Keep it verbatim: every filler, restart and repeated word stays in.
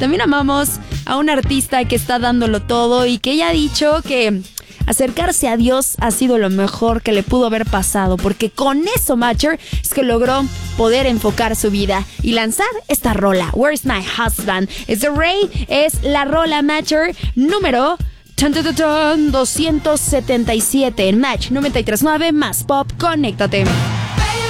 También amamos a un artista que está dándolo todo y que ella ha dicho que acercarse a Dios ha sido lo mejor que le pudo haber pasado, porque con eso, Matcher, es que logró poder enfocar su vida y lanzar esta rola, Where's My Husband. Es The Ray, es la rola, Matcher, número tan, tan, tan, tan, doscientos setenta y siete en Match noventa y tres punto nueve más Pop. Conéctate.